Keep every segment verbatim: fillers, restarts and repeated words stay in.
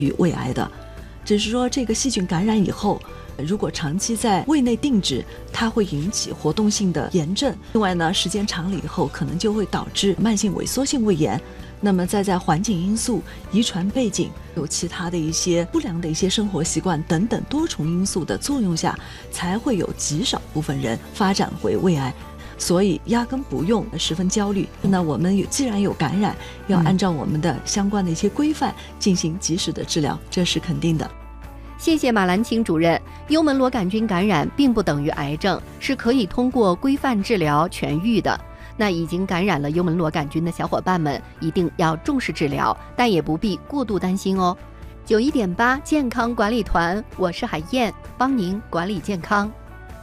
与胃癌的，只是说这个细菌感染以后，如果长期在胃内定植，它会引起活动性的炎症。另外呢，时间长了以后，可能就会导致慢性萎缩性胃炎。那么再在环境因素、遗传背景、有其他的一些不良的一些生活习惯等等多重因素的作用下，才会有极少部分人发展为胃癌。所以压根不用十分焦虑。那我们有既然有感染，要按照我们的相关的一些规范进行及时的治疗，这是肯定的。 谢谢马兰青主任。幽门螺杆菌感染并不等于癌症，是可以通过规范治疗痊愈的。那已经感染了幽门螺杆菌的小伙伴们一定要重视治疗，但也不必过度担心哦。九一点八健康管理团，我是海燕，帮您管理健康。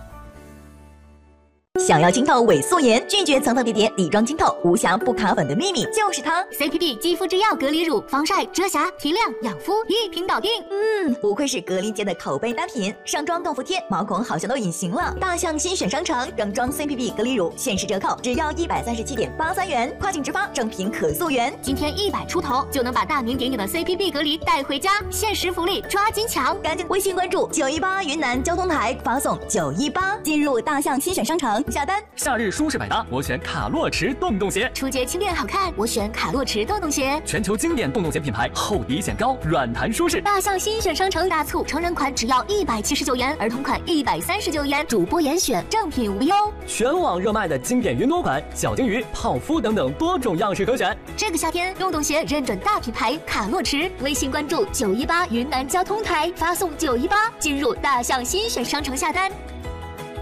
想要清透伪素颜，拒绝层层叠叠底妆清透，无瑕不卡粉的秘密就是它 C P B 肌肤之钥隔离乳，防晒、遮瑕、提亮、养肤，一瓶搞定。 嗯，不愧是隔离界的口碑单品，上妆洞服贴，毛孔好像都隐形了。大象新选商城整装 C P B 隔离乳限时折扣，只要一百三十七点八三元，跨境直发，正品可溯源。 今天一百出头就能把大名鼎鼎的 C P B 隔离带回家，限时福利抓紧抢！ 赶紧微信关注九一八云南交通台，发送九一八进入大象新选商城下单。 夏日舒适百搭，我选卡洛驰洞洞鞋。 初节轻便好看，我选卡洛驰洞洞鞋。 全球经典洞洞鞋品牌，厚底显高，软弹舒适。 大象新选商城大促，成人款只要一百七十九元，儿童款一百三十九元，主播严选，正品无忧。 全网热卖的经典云朵款、小金鱼、泡芙等等多种样式可选。 这个夏天，洞洞鞋认准大品牌卡洛驰，微信关注九一八云南交通台，发送九一八进入大象新选商城下单。